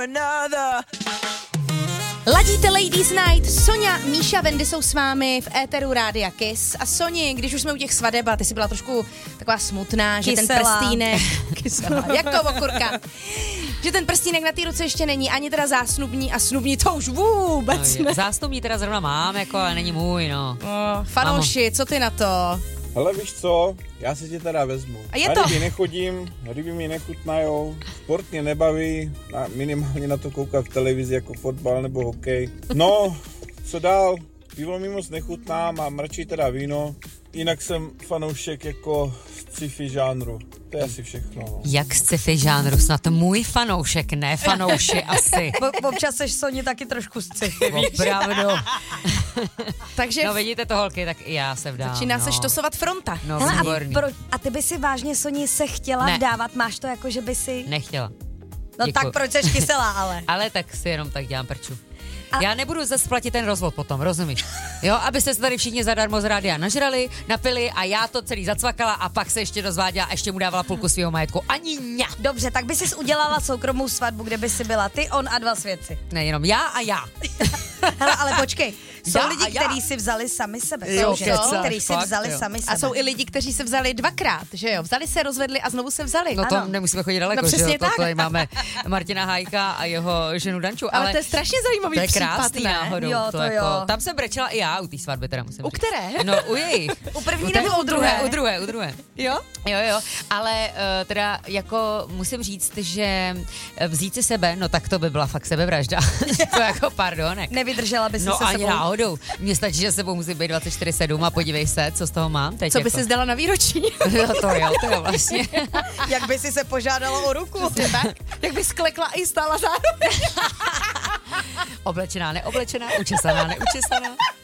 another. Ladíte Ladies Night, Soňa, Míša, Wendy jsou s vámi v éteru Rádia Kiss. A Soni, když už jsme u těch svadeb, a ty jsi byla trošku taková smutná, že ten prstínek, jako okurka, že ten prstínek na té ruce ještě není ani teda zásnubní a snubní to už vůbec ne. Zásnubní teda zrovna mám, jako, ale není můj, no. Fanouši, co ty na to? Hele, víš co, já si tě teda vezmu. A je na to? ryby nechodím, ryby mi nechutnajou, sport mě nebaví, minimálně na to koukám v televizi jako fotbal nebo hokej. No, co dál? Pivo mi moc nechutná, mám radši teda víno, jinak jsem fanoušek jako sci-fi žánru. To je asi všechno. No. Jak sci-fi žánru? Snad můj fanoušek, ne fanouši asi. Občas seš Soni taky trošku sci-fi, Opravdu. Takže No vidíte to, holky, tak i já se vdám. začíná se štosovat fronta. No, Hele, výborný. a ty by si vážně, Soni, se chtěla Ne. vdávat? Máš to jako, že by si... Nechtěla. No Děkuju. tak proč seš kyselá, ale? Ale tak si jenom tak dělám prču. Já nebudu zase platit ten rozvod potom, rozumíš? Jo, abyste se tady všichni zadarmo z rádia nažrali, napili a já to celý zacvakala a pak se ještě rozváděla a ještě mu dávala půlku svého majetku. Ani ňa. Dobře, tak by si udělala soukromou svatbu, kde by si byla ty, on a dva svědci. Ne, jenom já a já. Hele, ale počkej, jsou Já lidi, a já. kteří si vzali sami sebe. Jo, Jsou kecáš, kteří si fakt, vzali jo. sami A sebe. jsou i lidi, kteří se vzali dvakrát, že jo? Vzali se, rozvedli a znovu se vzali. No to Ano. nemusíme chodit daleko, No že přesně jo? tak. Tady máme Martina Hajka a jeho ženu Danču. Ale to je strašně zajímavý to je případ, krásný ne? náhodou. Jo, to jako, jo. Tam jsem brečela i já u té svatby, teda musím U říct. které? No u jejich. U první té- nebo u druhé? U druhé. Jo? Jo, ale teda jako musím říct, že vzít si sebe, no tak to by byla fakt sebevražda. To jako pardonek. Nevydržela by si No se ani sebou. náhodou. Mně stačí, že sebou musí být 24/7 a podívej se, co z toho mám teď. Co by jako. si zdala na výročí? No to jo vlastně. Jak by si se požádala o ruku? tak? Jak by sklekla i stála zároveň? Oblečená, neoblečená, učesaná, neučesaná.